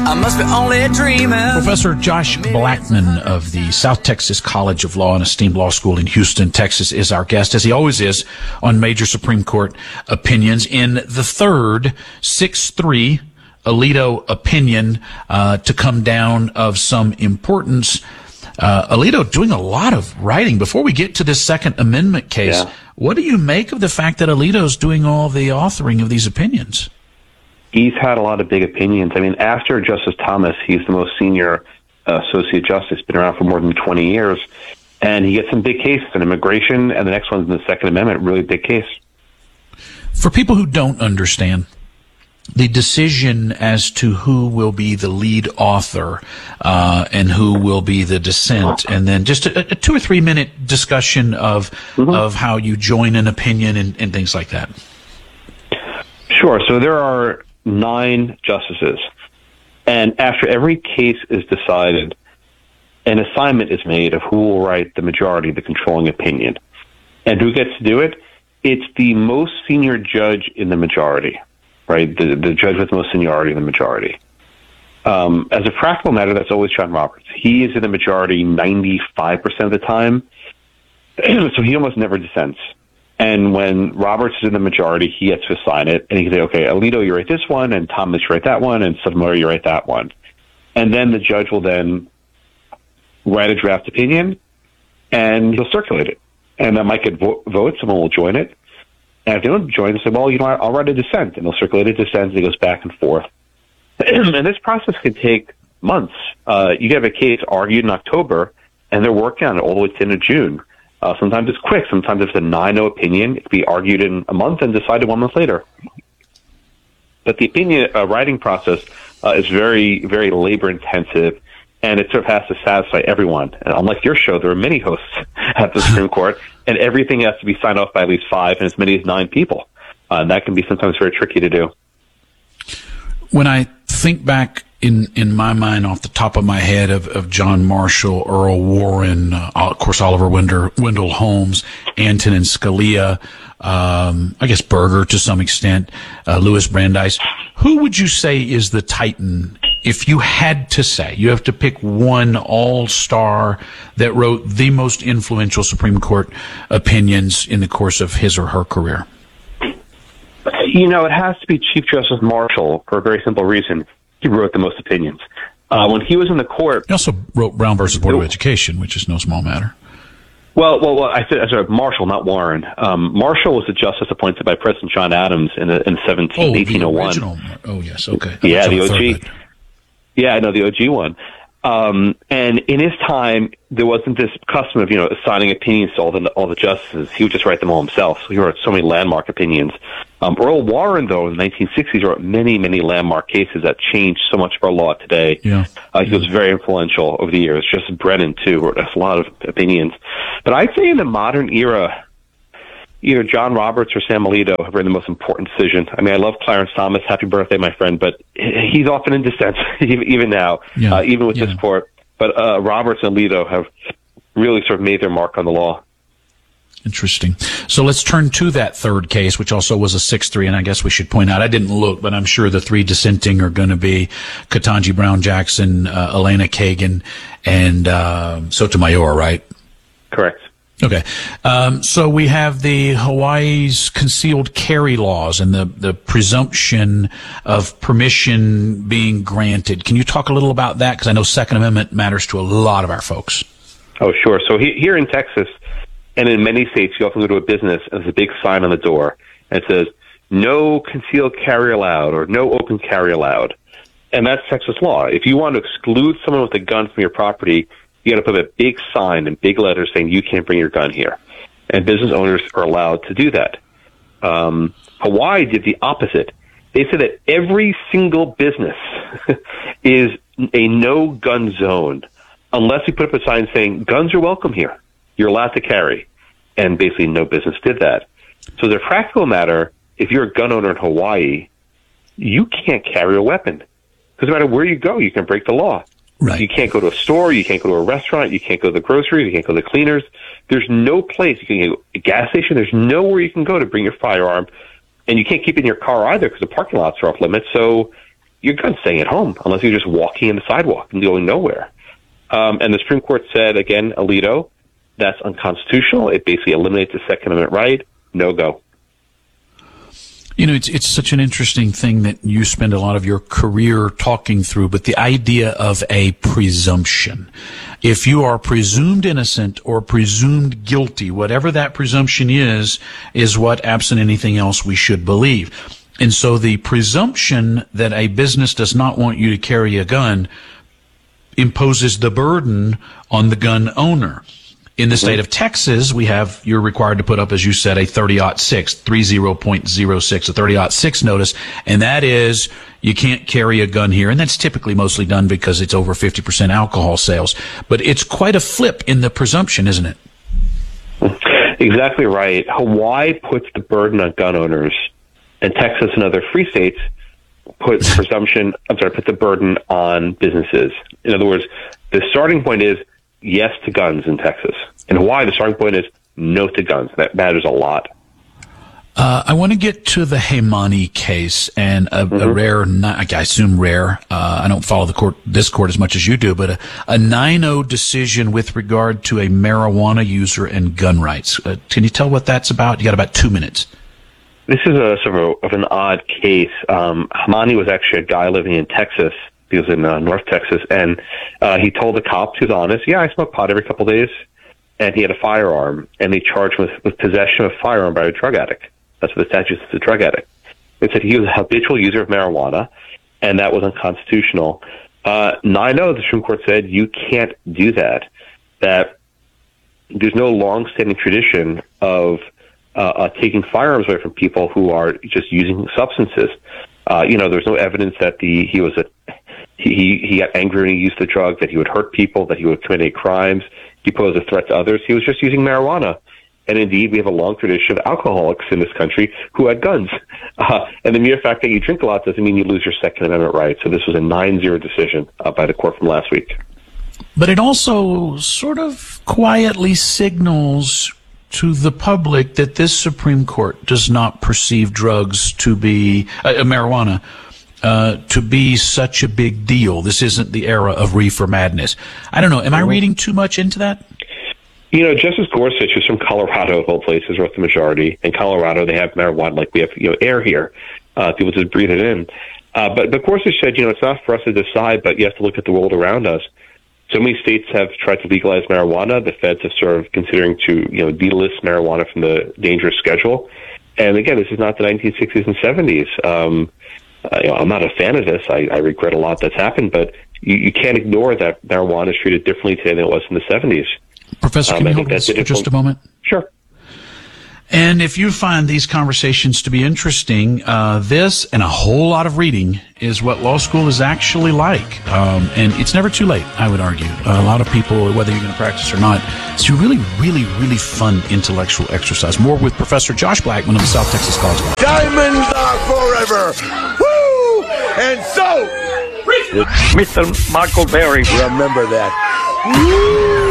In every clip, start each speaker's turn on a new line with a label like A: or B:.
A: I must be only dreaming.
B: Professor Josh Blackman of the South Texas College of Law and Esteemed Law School in Houston, Texas, is our guest, as he always is, on major Supreme Court opinions. In the third 6-3 Alito opinion to come down of some importance, Alito doing a lot of writing. Before we get to this Second Amendment case, what do you make of the fact that Alito's doing all the authoring of these opinions?
C: He's had a lot of big opinions. I mean, after Justice Thomas, he's the most senior associate justice, been around for more than 20 years. And he gets some big cases in immigration, and the next one's in the Second Amendment, really big case.
B: For people who don't understand, the decision as to who will be the lead author and who will be the dissent, and then just a 2 or 3 minute discussion of how you join an opinion and things like that.
C: Sure. So there are 9 justices, and after every case is decided, an assignment is made of who will write the majority, the controlling opinion. And who gets to do it? It's the most senior judge in the majority, right? The judge with the most seniority in the majority. As a practical matter, that's always John Roberts. He is in the majority 95% of the time, so he almost never dissents. And when Roberts is in the majority, he gets to assign it, and he can say, okay, Alito, you write this one, and Thomas, you write that one, and Sotomayor, you write that one. And then the judge will then write a draft opinion, and he'll circulate it. And then might get votes, someone will join it. And if they don't join, they say, well, I'll write a dissent, and they'll circulate a dissent, and it goes back and forth. And this process can take months. You can have a case argued in October, and they're working on it all the way to the end of June. Sometimes it's quick. Sometimes it's a 9-0 opinion. It can be argued in a month and decided 1 month later. But the opinion writing process is very, very labor-intensive, and it sort of has to satisfy everyone. And unlike your show, there are many hosts at the Supreme Court, and everything has to be signed off by at least 5 and as many as 9 people. That can be sometimes very tricky to do.
B: When I think back in my mind, off the top of my head, of John Marshall, Earl Warren, of course, Oliver Wendell Holmes, Antonin Scalia, I guess Berger to some extent, Louis Brandeis. Who would you say is the titan? If you had to say, you have to pick one all-star that wrote the most influential Supreme Court opinions in the course of his or her career.
C: It has to be Chief Justice Marshall for a very simple reason. He wrote the most opinions. When he was in the court...
B: He also wrote Brown versus Board of Education, which is no small matter.
C: Well, I said Marshall, not Warren. Marshall was the justice appointed by President John Adams in 1801.
B: Oh, yes, okay.
C: Yeah, the OG. Yeah, I know, the OG one. And in his time, there wasn't this custom of, assigning opinions to all the justices. He would just write them all himself. So he wrote so many landmark opinions. Earl Warren, though, in the 1960s, wrote many, many landmark cases that changed so much of our law today. Yeah. He was very influential over the years. Justice Brennan, too, wrote a lot of opinions. But I'd say in the modern era, either John Roberts or Sam Alito have written the most important decision. I mean, I love Clarence Thomas. Happy birthday, my friend. But he's often in dissent, even now, even with this court. But Roberts and Alito have really sort of made their mark on the law.
B: Interesting. So let's turn to that third case, which also was a 6-3, and I guess we should point out, I didn't look, but I'm sure the 3 dissenting are going to be Ketanji Brown Jackson, Elena Kagan, and Sotomayor, right?
C: Correct.
B: Okay. So we have the Hawaii's concealed carry laws and the presumption of permission being granted. Can you talk a little about that? Because I know Second Amendment matters to a lot of our folks.
C: Oh, sure. So here in Texas, and in many states, you often go to a business and there's a big sign on the door and it says, no concealed carry allowed or no open carry allowed. And that's Texas law. If you want to exclude someone with a gun from your property, you got to put a big sign in big letters saying you can't bring your gun here. And business owners are allowed to do that. Hawaii did the opposite. They said that every single business is a no-gun zone unless you put up a sign saying guns are welcome here. You're allowed to carry. And basically no business did that. So as a practical matter, if you're a gun owner in Hawaii, you can't carry a weapon. Because no matter where you go, you can break the law. Right. You can't go to a store, you can't go to a restaurant, you can't go to the grocery, you can't go to the cleaners. There's no place. You can go to a gas station. There's nowhere you can go to bring your firearm. And you can't keep it in your car either because the parking lots are off limits. So your gun's staying at home unless you're just walking in the sidewalk and going nowhere. And the Supreme Court said, again, Alito, that's unconstitutional. It basically eliminates the Second Amendment right. No go.
B: You know, it's such an interesting thing that you spend a lot of your career talking through, but the idea of a presumption. If you are presumed innocent or presumed guilty, whatever that presumption is what, absent anything else, we should believe. And so the presumption that a business does not want you to carry a gun imposes the burden on the gun owner. In the state of Texas, you're required to put up, as you said, a 30.06 30.06 notice, and that is, you can't carry a gun here, and that's typically mostly done because it's over 50% alcohol sales. But it's quite a flip in the presumption, isn't it?
C: Exactly right. Hawaii puts the burden on gun owners, and Texas and other free states put the burden on businesses. In other words, the starting point is yes to guns in Texas. In Hawaii, the starting point is no to guns. That matters a lot.
B: I want to get to the Haimani case and a rare, I assume rare, I don't follow this court as much as you do, but a 9-0 decision with regard to a marijuana user and gun rights. Can you tell what that's about? You got about 2 minutes.
C: This is sort of an odd case. Haimani was actually a guy living in Texas. He was in North Texas, and he told the cops, he was honest, yeah, I smoke pot every couple of days, and he had a firearm, and they charged him with possession of a firearm by a drug addict. That's what the statute says, a drug addict. It said he was a habitual user of marijuana, and that was unconstitutional. 9-0, the Supreme Court said you can't do that, that there's no long-standing tradition of taking firearms away from people who are just using substances. There's no evidence that he got angry when he used the drug, that he would hurt people, that he would commit any crimes, he posed a threat to others. He was just using marijuana. And indeed, we have a long tradition of alcoholics in this country who had guns. And the mere fact that you drink a lot doesn't mean you lose your Second Amendment rights. So this was a 9-0 decision by the court from last week.
B: But it also sort of quietly signals to the public that this Supreme Court does not perceive drugs to be, marijuana, to be such a big deal. This isn't the era of reefer madness. I don't know. Am I reading too much into that?
C: Justice Gorsuch is from Colorado, of all places, wrote the majority. In Colorado, they have marijuana like we have, air here. People just breathe it in. But Gorsuch said, it's not for us to decide, but you have to look at the world around us. So many states have tried to legalize marijuana. The feds have sort of considering to, delist marijuana from the dangerous schedule. And again, this is not the 1960s and 70s. I'm not a fan of this. I regret a lot that's happened, but you can't ignore that marijuana is treated differently today than it was in the 70s.
B: Professor, can you hold this for just a moment?
C: Sure.
B: And if you find these conversations to be interesting, this and a whole lot of reading is what law school is actually like. And it's never too late, I would argue. A lot of people, whether you're going to practice or not, it's a really, really, really fun intellectual exercise. More with Professor Josh Blackman of the South Texas College of Law.
D: Diamonds are forever. Woo! And so,
E: Mr. Michael Berry.
D: Remember that.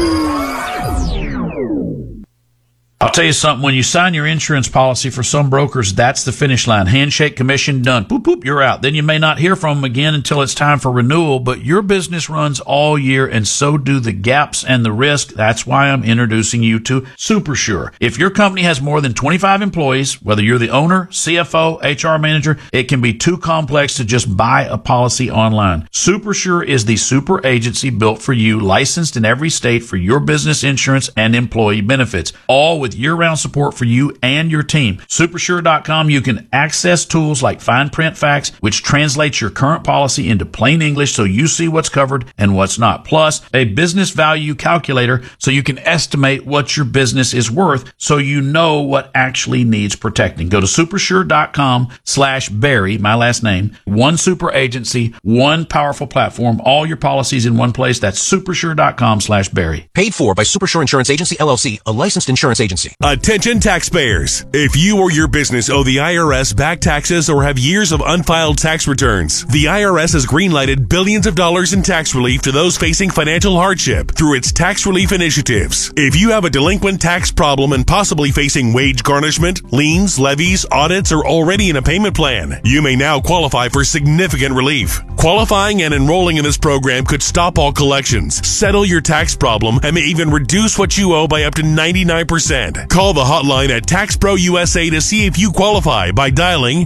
B: I'll tell you something, when you sign your insurance policy for some brokers, that's the finish line. Handshake, commission, done. Boop, boop, you're out. Then you may not hear from them again until it's time for renewal, but your business runs all year and so do the gaps and the risk. That's why I'm introducing you to SuperSure. If your company has more than 25 employees, whether you're the owner, CFO, HR manager, it can be too complex to just buy a policy online. SuperSure is the super agency built for you, licensed in every state for your business insurance and employee benefits, all with year-round support for you and your team. Supersure.com, you can access tools like Fine Print Facts, which translates your current policy into plain English so you see what's covered and what's not. Plus, a business value calculator so you can estimate what your business is worth so you know what actually needs protecting. Go to supersure.com/Barry, my last name. One super agency, one powerful platform, all your policies in one place. That's supersure.com/Barry.
F: Paid for by Supersure Insurance Agency, LLC, a licensed insurance agency. currency.
G: Attention taxpayers. If you or your business owe the IRS back taxes or have years of unfiled tax returns, the IRS has greenlighted billions of dollars in tax relief to those facing financial hardship through its tax relief initiatives. If you have a delinquent tax problem and possibly facing wage garnishment, liens, levies, audits, or already in a payment plan, you may now qualify for significant relief. Qualifying and enrolling in this program could stop all collections, settle your tax problem, and may even reduce what you owe by up to 99%. Call the hotline at TaxPro USA to see if you qualify by dialing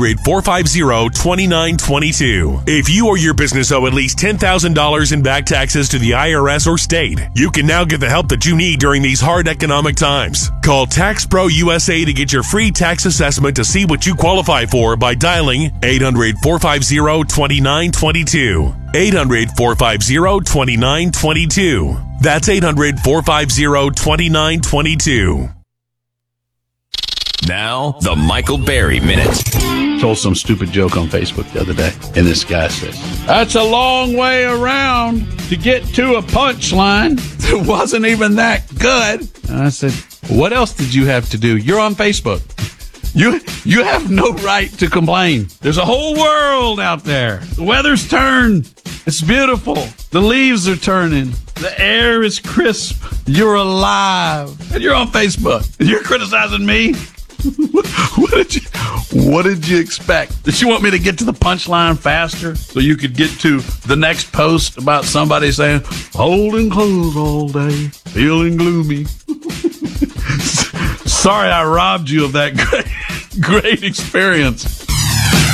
G: 800-450-2922. If you or your business owe at least $10,000 in back taxes to the IRS or state, you can now get the help that you need during these hard economic times. Call TaxPro USA to get your free tax assessment to see what you qualify for by dialing 800-450-2922. 800-450-2922. That's 800-450-2922.
F: Now, the Michael Berry Minute.
B: Told some stupid joke on Facebook the other day, and this guy says, "That's a long way around to get to a punchline. It wasn't even that good." And I said, "What else did you have to do? You're on Facebook. You have no right to complain. There's a whole world out there. The weather's turned. It's beautiful. The leaves are turning. The air is crisp. You're alive. And you're on Facebook. And you're criticizing me? What did you expect? Did you want me to get to the punchline faster so you could get to the next post about somebody saying, holding clothes all day, feeling gloomy? Sorry I robbed you of that great experience.